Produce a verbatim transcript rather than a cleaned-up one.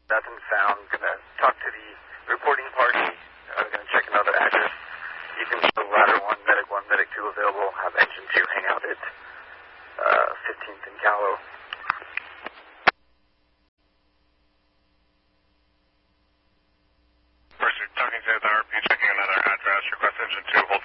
Nothing found. Gonna talk to the reporting party. I'm gonna check another address. You can show ladder one, medic one, medic two available. Have engine two hang out at uh, fifteenth and Callow. First, you're talking to the R P, checking another address. Request engine two, hold